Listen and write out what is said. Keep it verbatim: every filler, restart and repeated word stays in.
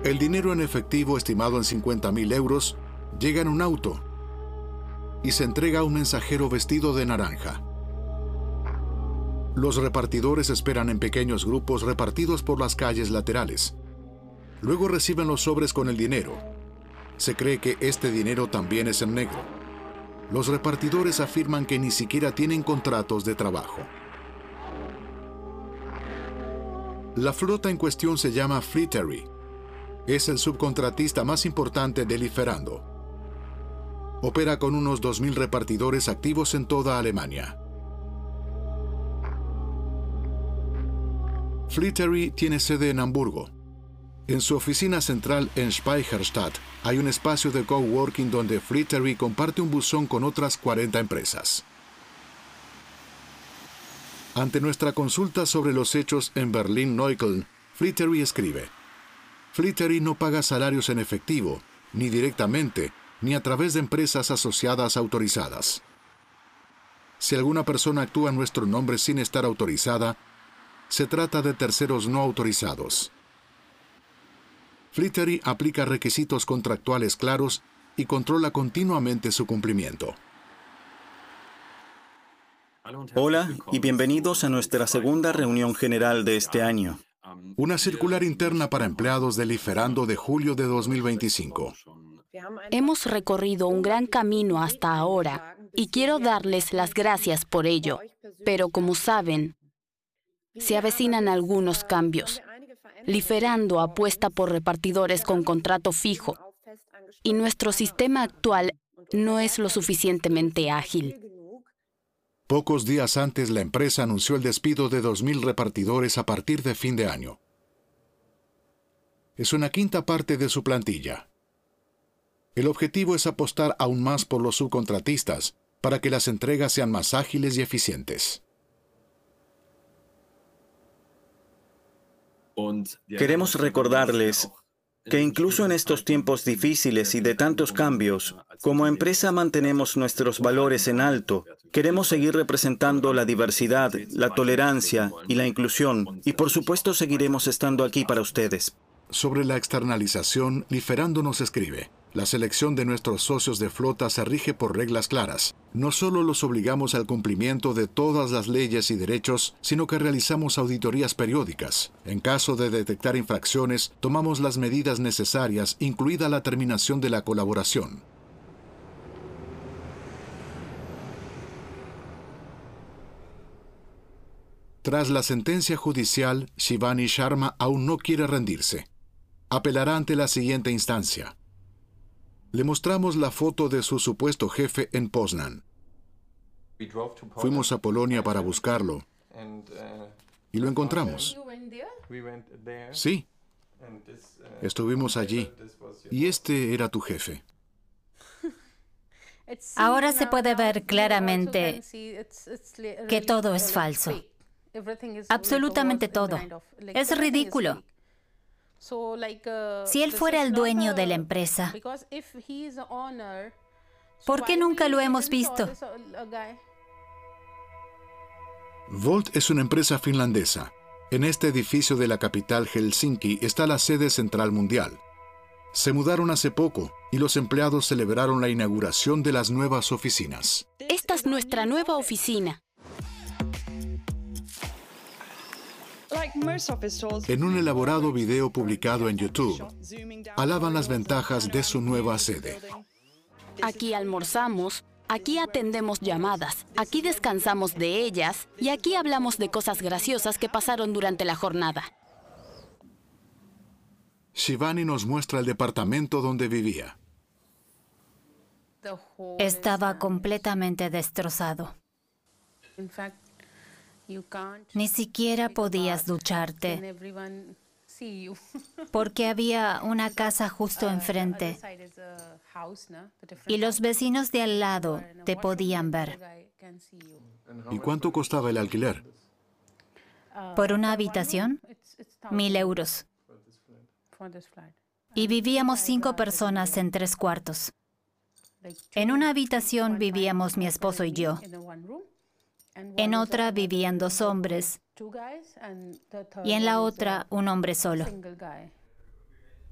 El dinero en efectivo, estimado en cincuenta mil euros, llega en un auto y se entrega a un mensajero vestido de naranja. Los repartidores esperan en pequeños grupos repartidos por las calles laterales. Luego reciben los sobres con el dinero. Se cree que este dinero también es en negro. Los repartidores afirman que ni siquiera tienen contratos de trabajo. La flota en cuestión se llama Fleetery. Es el subcontratista más importante de Lieferando. Opera con unos dos mil repartidores activos en toda Alemania. Fleetery tiene sede en Hamburgo. En su oficina central en Speicherstadt hay un espacio de coworking donde Fleetery comparte un buzón con otras cuarenta empresas. Ante nuestra consulta sobre los hechos en Berlín-Neukölln, Fleetery escribe: Fleetery no paga salarios en efectivo, ni directamente, ni a través de empresas asociadas autorizadas. Si alguna persona actúa en nuestro nombre sin estar autorizada, se trata de terceros no autorizados. Fleetery aplica requisitos contractuales claros y controla continuamente su cumplimiento. Hola y bienvenidos a nuestra segunda reunión general de este año. Una circular interna para empleados de Lieferando de julio de dos mil veinticinco. Hemos recorrido un gran camino hasta ahora y quiero darles las gracias por ello. Pero como saben, se avecinan algunos cambios. Lieferando apuesta por repartidores con contrato fijo y nuestro sistema actual no es lo suficientemente ágil. Pocos días antes, la empresa anunció el despido de dos mil repartidores a partir de fin de año. Es una quinta parte de su plantilla. El objetivo es apostar aún más por los subcontratistas para que las entregas sean más ágiles y eficientes. Queremos recordarles que incluso en estos tiempos difíciles y de tantos cambios, como empresa mantenemos nuestros valores en alto. Queremos seguir representando la diversidad, la tolerancia y la inclusión, y por supuesto seguiremos estando aquí para ustedes. Sobre la externalización, Lieferando nos escribe: la selección de nuestros socios de flota se rige por reglas claras. No solo los obligamos al cumplimiento de todas las leyes y derechos, sino que realizamos auditorías periódicas. En caso de detectar infracciones, tomamos las medidas necesarias, incluida la terminación de la colaboración. Tras la sentencia judicial, Shivani Sharma aún no quiere rendirse. Apelará ante la siguiente instancia. Le mostramos la foto de su supuesto jefe en Poznan. Fuimos a Polonia para buscarlo y lo encontramos. Sí, estuvimos allí y este era tu jefe. Ahora se puede ver claramente que todo es falso. Absolutamente todo. Es ridículo. Si él fuera el dueño de la empresa, ¿por qué nunca lo hemos visto? Volt es una empresa finlandesa. En este edificio de la capital Helsinki está la sede central mundial. Se mudaron hace poco y los empleados celebraron la inauguración de las nuevas oficinas. Esta es nuestra nueva oficina. En un elaborado video publicado en YouTube, alaban las ventajas de su nueva sede. Aquí almorzamos, aquí atendemos llamadas, aquí descansamos de ellas y aquí hablamos de cosas graciosas que pasaron durante la jornada. Shivani nos muestra el departamento donde vivía. Estaba completamente destrozado. Ni siquiera podías ducharte, porque había una casa justo enfrente y los vecinos de al lado te podían ver. ¿Y cuánto costaba el alquiler? Por una habitación, mil euros. Y vivíamos cinco personas en tres cuartos. En una habitación vivíamos mi esposo y yo. En otra vivían dos hombres y en la otra un hombre solo.